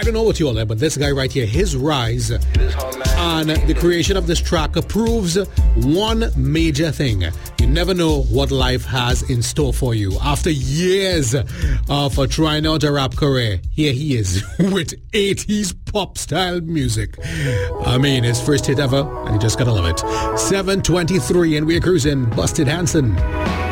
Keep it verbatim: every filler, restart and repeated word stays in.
don't know what you all know, but this guy right here, his rise and the creation of this track proves one major thing. You never know what life has in store for you. After years of uh, trying out a rap career, here he is with eighties pop style music. I mean, his first hit ever, and you just gotta love it. seven twenty-three, and we're cruising. Busted Hanson.